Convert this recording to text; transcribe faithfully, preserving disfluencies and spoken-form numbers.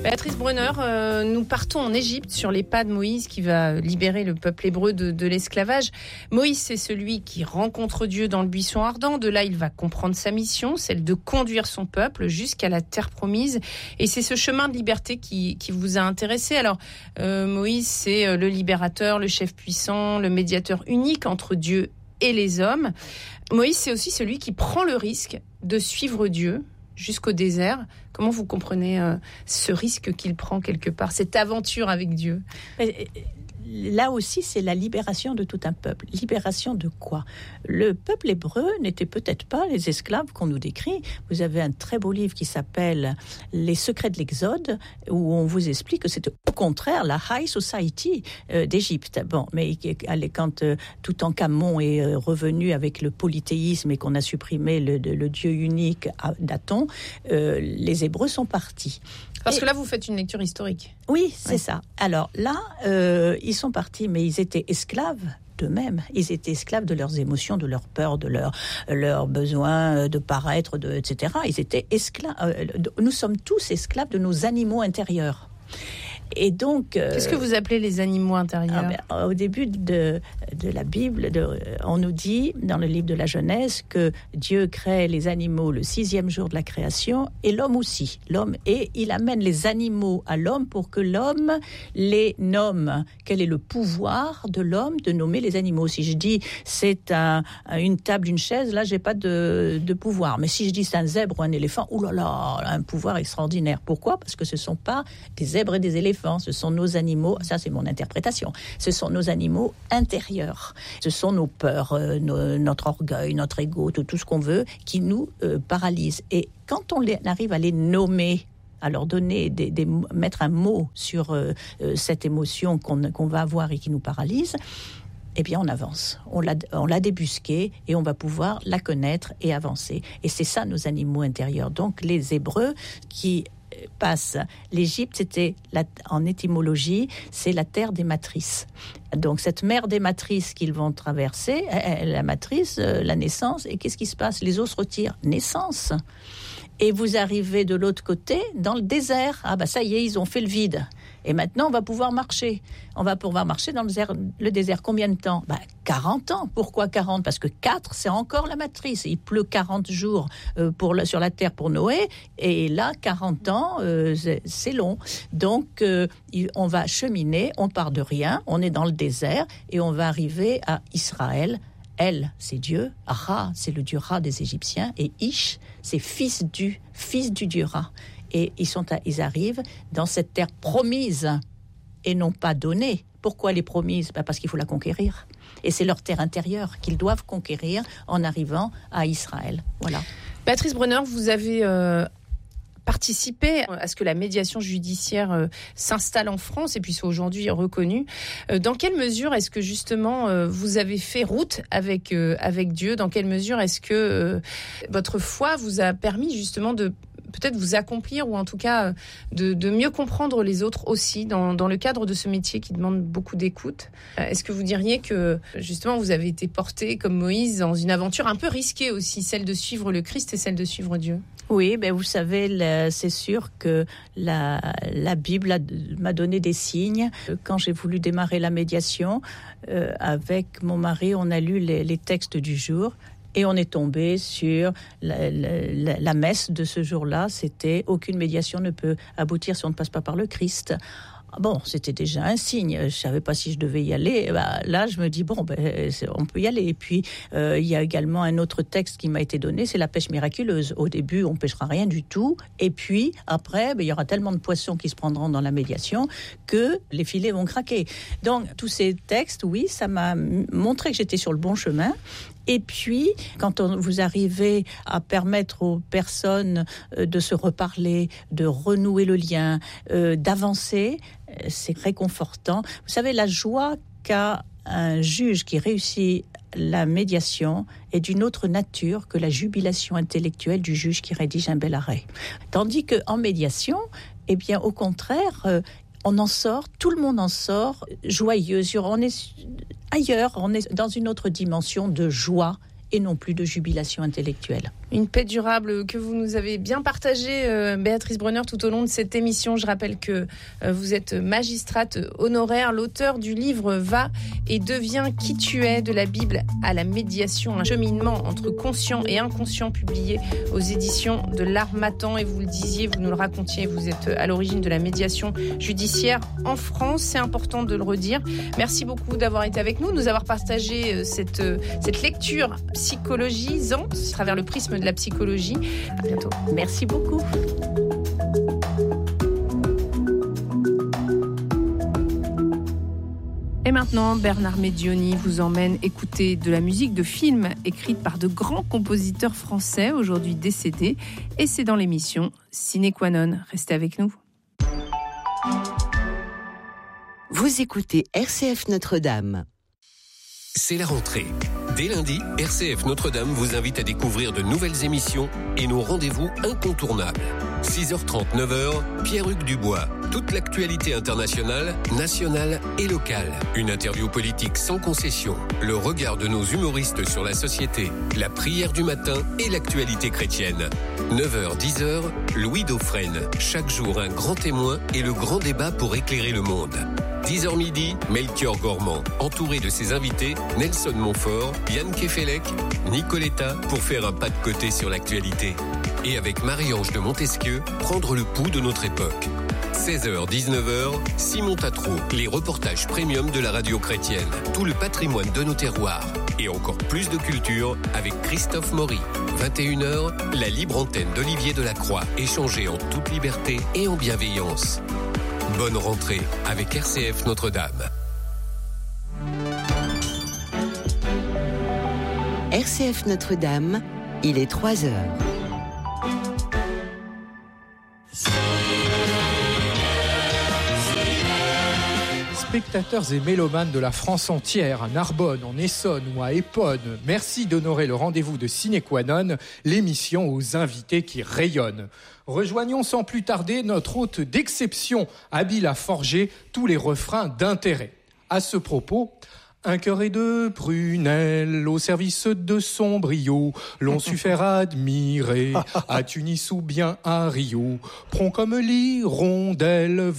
Béatrice Brunner, euh, nous partons en Égypte sur les pas de Moïse qui va libérer le peuple hébreu de, de l'esclavage. Moïse, c'est celui qui rencontre Dieu dans le buisson ardent. De là, il va comprendre sa mission, celle de conduire son peuple jusqu'à la terre promise. Et c'est ce chemin de liberté qui, qui vous a intéressé. Alors, euh, Moïse, c'est le libérateur, le chef puissant, le médiateur unique entre Dieu et les hommes. Moïse, c'est aussi celui qui prend le risque de suivre Dieu jusqu'au désert. Comment vous comprenez euh, ce risque qu'il prend quelque part, cette aventure avec Dieu ? Là aussi, c'est la libération de tout un peuple. Libération de quoi ? Le peuple hébreu n'était peut-être pas les esclaves qu'on nous décrit. Vous avez un très beau livre qui s'appelle « Les secrets de l'Exode » où on vous explique que c'était au contraire la high society euh, d'Égypte. Bon, mais quand euh, Toutankhamon est euh, revenu avec le polythéisme et qu'on a supprimé le, le, le dieu unique d'Aton, euh, les Hébreux sont partis. Parce et, que là, vous faites une lecture historique. Oui, c'est oui. ça. Alors là, euh, ils sont partis, mais ils étaient esclaves d'eux-mêmes. Ils étaient esclaves de leurs émotions, de leurs peurs, de leurs leur besoins de paraître, de, et cetera. Ils étaient esclaves. Euh, nous sommes tous esclaves de nos animaux intérieurs. Et donc, euh, qu'est-ce que vous appelez les animaux intérieurs ? ah ben, Au début de, de la Bible, de, on nous dit, dans le livre de la Genèse, que Dieu crée les animaux le sixième jour de la création, et l'homme aussi. L'homme, et il amène les animaux à l'homme pour que l'homme les nomme. Quel est le pouvoir de l'homme de nommer les animaux ? Si je dis c'est un, une table, une chaise, là, j'ai pas de, de pouvoir. Mais si je dis c'est un zèbre ou un éléphant, oulala, un pouvoir extraordinaire. Pourquoi ? Parce que ce sont pas des zèbres et des éléphants. Ce sont nos animaux, ça c'est mon interprétation, ce sont nos animaux intérieurs, ce sont nos peurs, euh, nos, notre orgueil, notre ego, tout, tout ce qu'on veut qui nous euh, paralyse. Et quand on les, arrive à les nommer, à leur donner, des, des, mettre un mot sur euh, euh, cette émotion qu'on, qu'on va avoir et qui nous paralyse, eh bien on avance, on l'a, on l'a débusquée et on va pouvoir la connaître et avancer. Et c'est ça nos animaux intérieurs. Donc les Hébreux qui passe. L'Égypte, c'était la, en étymologie, c'est la terre des matrices. Donc cette mer des matrices qu'ils vont traverser, la matrice, la naissance, et qu'est-ce qui se passe ? Les eaux se retirent, naissance. Et vous arrivez de l'autre côté, dans le désert. Ah bah ça y est, ils ont fait le vide. Et maintenant, on va pouvoir marcher. On va pouvoir marcher dans le désert. Le désert combien de temps ? Bah, quarante ans. Pourquoi quarante ? Parce que quatre, c'est encore la matrice. Il pleut quarante jours euh, pour le, sur la terre pour Noé. Et là, quarante ans, euh, c'est, c'est long. Donc, euh, on va cheminer. On part de rien. On est dans le désert. Et on va arriver à Israël. El, c'est Dieu. Ra, c'est le dieu Ra des Égyptiens. Et Ish, c'est fils du, fils du dieu Ra. Et ils, sont à, ils arrivent dans cette terre promise et non pas donnée. Pourquoi elle est promise ? Ben parce qu'il faut la conquérir. Et c'est leur terre intérieure qu'ils doivent conquérir en arrivant à Israël. Voilà. Béatrice Brunner, vous avez euh, participé à ce que la médiation judiciaire euh, s'installe en France et puis soit aujourd'hui reconnue. Euh, dans quelle mesure est-ce que justement euh, vous avez fait route avec, euh, avec Dieu ? Dans quelle mesure est-ce que euh, votre foi vous a permis justement de peut-être vous accomplir ou en tout cas de, de mieux comprendre les autres aussi dans, dans le cadre de ce métier qui demande beaucoup d'écoute. Est-ce que vous diriez que justement vous avez été porté comme Moïse dans une aventure un peu risquée aussi, celle de suivre le Christ et celle de suivre Dieu ? Oui, ben vous savez, le, c'est sûr que la, la Bible a, m'a donné des signes. Quand j'ai voulu démarrer la médiation, euh, avec mon mari, on a lu les, les textes du jour. Et on est tombé sur la, la, la messe de ce jour-là. C'était « Aucune médiation ne peut aboutir si on ne passe pas par le Christ ». Bon, c'était déjà un signe. Je ne savais pas si je devais y aller. Bah, là, je me dis, bon, ben, on peut y aller. Et puis, euh, il y a également un autre texte qui m'a été donné, c'est la pêche miraculeuse. Au début, on ne pêchera rien du tout. Et puis, après, ben, il y aura tellement de poissons qui se prendront dans la médiation que les filets vont craquer. Donc, tous ces textes, oui, ça m'a montré que j'étais sur le bon chemin. Et puis, quand on, vous arrivez à permettre aux personnes euh, de se reparler, de renouer le lien, euh, d'avancer, euh, c'est réconfortant. Vous savez, la joie qu'a un juge qui réussit la médiation est d'une autre nature que la jubilation intellectuelle du juge qui rédige un bel arrêt. Tandis qu'en médiation, eh bien, au contraire, euh, on en sort, tout le monde en sort joyeux. On est ailleurs, on est dans une autre dimension de joie et non plus de jubilation intellectuelle. Une paix durable que vous nous avez bien partagée, euh, Béatrice Brunner, tout au long de cette émission. Je rappelle que euh, vous êtes magistrate honoraire, l'auteur du livre « Va et deviens qui tu es » de la Bible à la médiation, un cheminement entre conscient et inconscient, publié aux éditions de l'Harmattan. Et vous le disiez, vous nous le racontiez, vous êtes à l'origine de la médiation judiciaire en France. C'est important de le redire. Merci beaucoup d'avoir été avec nous, de nous avoir partagé cette, cette lecture psychologisante à travers le prisme de la psychologie. À bientôt. Merci beaucoup. Et maintenant, Bernard Medioni vous emmène écouter de la musique de film écrite par de grands compositeurs français, aujourd'hui décédés. Et c'est dans l'émission Sine Qua Non. Restez avec nous. Vous écoutez R C F Notre-Dame. C'est la rentrée. Dès lundi, R C F Notre-Dame vous invite à découvrir de nouvelles émissions et nos rendez-vous incontournables. six heures trente, neuf heures, Pierre-Hugues Dubois. Toute l'actualité internationale, nationale et locale. Une interview politique sans concession. Le regard de nos humoristes sur la société. La prière du matin et l'actualité chrétienne. neuf heures, dix heures, Louis Dauphren. Chaque jour, un grand témoin et le grand débat pour éclairer le monde. dix heures midi, Melchior Gormand. Entouré de ses invités, Nelson Montfort, Yann Kefelec, Nicoletta, pour faire un pas de côté sur l'actualité. Et avec Marie-Ange de Montesquieu, prendre le pouls de notre époque. seize heures, dix-neuf heures, Simon Tatro, les reportages premium de la radio chrétienne. Tout le patrimoine de nos terroirs. Et encore plus de culture avec Christophe Maury. vingt et une heures, la libre antenne d'Olivier Delacroix. Échangée en toute liberté et en bienveillance. Bonne rentrée avec R C F Notre-Dame. R C F Notre-Dame, il est trois heures. Spectateurs et mélomanes de la France entière, à Narbonne, en Essonne ou à Épône, merci d'honorer le rendez-vous de Sine Qua Non, l'émission aux invités qui rayonnent. Rejoignons sans plus tarder notre hôte d'exception, habile à forger tous les refrains d'intérêt. À ce propos, un cœur et deux prunelles au service de son brio, l'on su faire admirer à Tunis ou bien à Rio, prompt comme l'hirondelle.